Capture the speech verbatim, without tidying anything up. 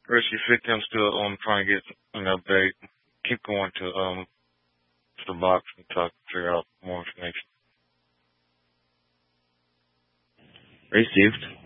Rest of your fit, I'm still um trying to get an update. Keep going to um to the box and talk figure out more information. Received.